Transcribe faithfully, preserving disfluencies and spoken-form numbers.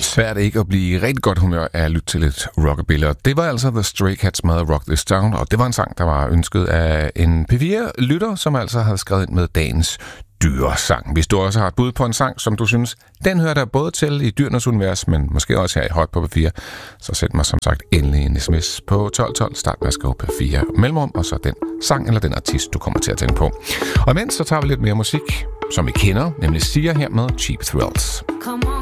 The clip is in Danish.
Svært ikke at blive i rigtig godt humør af at lytte til lidt rockabilly. Det var altså The Stray Cats med Rock This Town, og det var en sang, der var ønsket af en P fire-lytter, som altså havde skrevet ind med dagens dyresang. Hvis du også har et bud på en sang, som du synes, den hører der både til i Dyrenes Univers, men måske også her i Højt på P fire, så send mig som sagt endelig en sms på tolv tolv, start med at skrive P fire mellemrum, og så den sang eller den artist, du kommer til at tænke på. Og imens så tager vi lidt mere musik, som vi kender, nemlig Sia her med Cheap Thrills.